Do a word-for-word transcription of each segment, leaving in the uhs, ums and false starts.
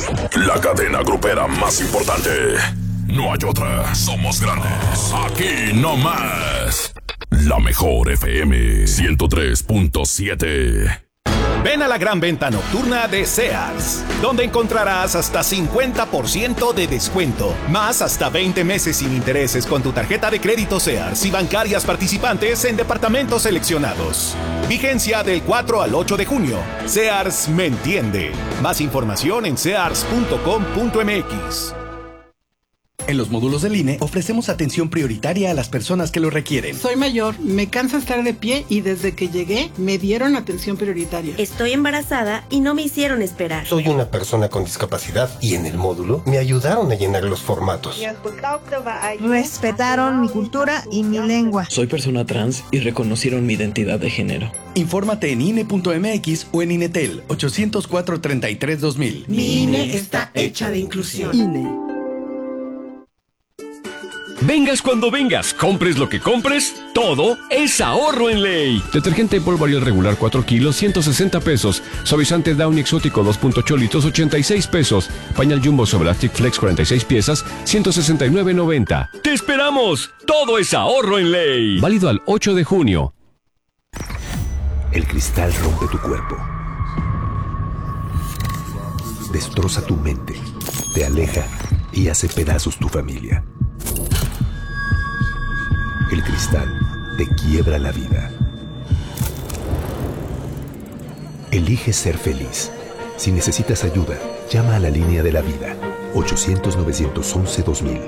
La cadena grupera más importante. No hay otra. Somos grandes. Aquí no más. La mejor F M ciento tres punto siete. Ven a la gran venta nocturna de Sears, donde encontrarás hasta cincuenta por ciento de descuento, más hasta veinte meses sin intereses con tu tarjeta de crédito Sears y bancarias participantes en departamentos seleccionados. Vigencia del cuatro al ocho de junio. Sears me entiende. Más información en sears punto com punto m x. En los módulos del I N E ofrecemos atención prioritaria a las personas que lo requieren. Soy mayor, me cansa estar de pie y desde que llegué me dieron atención prioritaria. Estoy embarazada y no me hicieron esperar. Soy una persona con discapacidad y en el módulo me ayudaron a llenar los formatos. Respetaron mi cultura y mi lengua. Soy persona trans y reconocieron mi identidad de género. Infórmate en I N E punto m x o en INETEL ochocientos cuatro, treinta y tres, dos mil. Mi I N E está hecha de inclusión. I N E. Vengas cuando vengas, compres lo que compres, todo es ahorro en Ley. Detergente en polvo Ariel regular cuatro kilos, ciento sesenta pesos. Suavizante Downy exótico dos punto ocho litros, ochenta y seis pesos. Pañal Jumbo Soblastic Flex cuarenta y seis piezas, ciento sesenta y nueve noventa. ¡Te esperamos! Todo es ahorro en Ley. Válido al ocho de junio. El cristal rompe tu cuerpo. Destroza tu mente. Te aleja y hace pedazos tu familia. El cristal te quiebra la vida. Elige ser feliz. Si necesitas ayuda, llama a la línea de la vida. ochocientos, novecientos once, dos mil.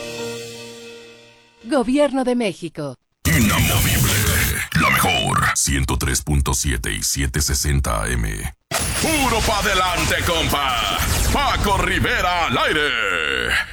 Gobierno de México. Inamovible. La mejor. ciento tres punto siete y setecientos sesenta A M. Puro pa' adelante, compa. Paco Rivera al aire.